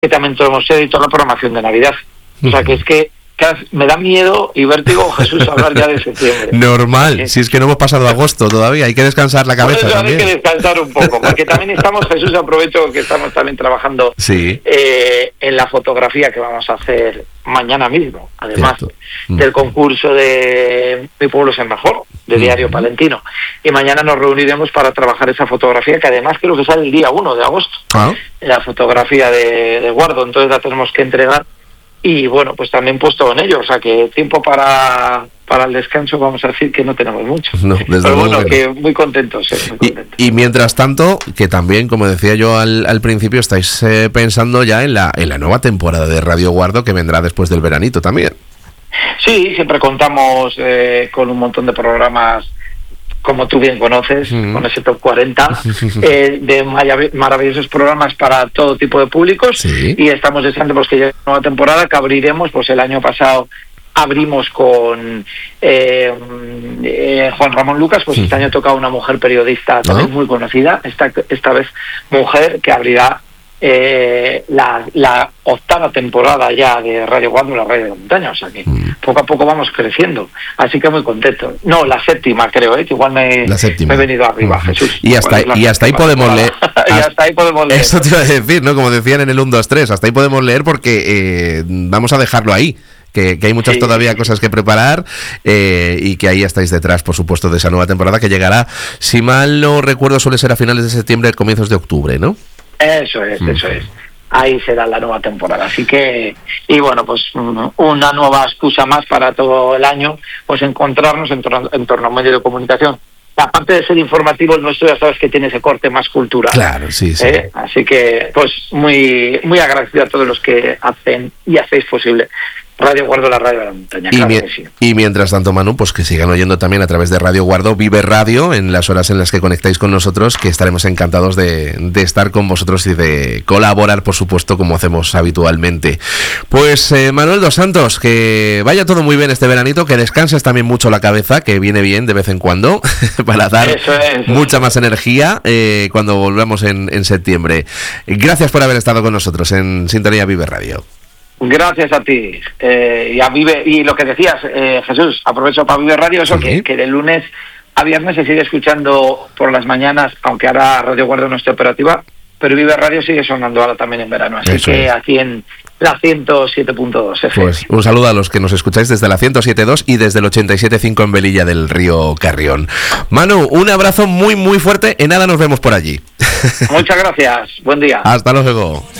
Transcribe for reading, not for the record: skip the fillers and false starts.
que también hemos editado la programación de Navidad. O sea, que es que me da miedo y vértigo, Jesús, hablar ya de septiembre. Normal, si es que no hemos pasado agosto todavía, hay que descansar la cabeza también. Hay que descansar un poco, porque también estamos, Jesús, aprovecho que estamos también trabajando en la fotografía que vamos a hacer mañana mismo, además del concurso de Mi Pueblo es el Mejor, de Diario Palentino. Y mañana nos reuniremos para trabajar esa fotografía, que además creo que sale el día 1 de agosto, la fotografía de Guardo, entonces la tenemos que entregar. Y bueno, pues también puesto en ello, o sea que tiempo para el descanso vamos a decir que no tenemos mucho. No, pero bueno, que muy contentos. Muy contentos. Y mientras tanto, que también, como decía yo al principio, estáis pensando ya en la nueva temporada de Radio Guardo que vendrá después del veranito también. Sí, siempre contamos con un montón de programas, como tú bien conoces, con ese top 40 de maravillosos programas para todo tipo de públicos, y estamos deseando pues que llegue una nueva temporada, que abriremos, pues el año pasado abrimos con Juan Ramón Lucas, pues este año toca una mujer periodista también muy conocida, esta vez mujer, que abrirá la octava temporada ya de Radio Guardo, la radio de la montaña, o sea que poco a poco vamos creciendo, así que muy contento. No, la séptima creo, que igual me he venido arriba, Jesús. Y hasta ahí podemos leer. Y hasta ahí podemos leer. Eso te iba a decir, ¿no? Como decían en el 1, 2, 3, hasta ahí podemos leer porque vamos a dejarlo ahí. Que hay muchas todavía cosas que preparar y que ahí estáis detrás, por supuesto, de esa nueva temporada que llegará, si mal no recuerdo, suele ser a finales de septiembre, comienzos de octubre, ¿no? Eso es. Ahí será la nueva temporada. Así que, y bueno, pues una nueva excusa más para todo el año, pues encontrarnos en torno a un medio de comunicación. Aparte de ser informativo, el nuestro ya sabes que tiene ese corte más cultural. Claro, sí. Así que, pues muy, muy agradecido a todos los que hacen y hacéis posible Radio Guardo, la radio de la montaña. Y mientras tanto, Manu, pues que sigan oyendo también a través de Radio Guardo, Vive Radio, en las horas en las que conectáis con nosotros, que estaremos encantados de estar con vosotros y de colaborar, por supuesto, como hacemos habitualmente. Pues Manuel Dos Santos, que vaya todo muy bien este veranito, que descanses también mucho la cabeza, que viene bien de vez en cuando, para dar mucha más energía cuando volvamos en septiembre. Gracias por haber estado con nosotros en Sintonía Vive Radio. Gracias a ti, y a Vive, y lo que decías, Jesús, aprovecho para Vive Radio, eso que de lunes a viernes se sigue escuchando por las mañanas, aunque ahora Radio Guardo no esté operativa, pero Vive Radio sigue sonando ahora también en verano, así que aquí en la 107.2 Pues un saludo a los que nos escucháis desde la 107.2 y desde el 87.5 en Velilla del Río Carrión. Manu, un abrazo muy muy fuerte, en nada nos vemos por allí. Muchas gracias, buen día. Hasta luego.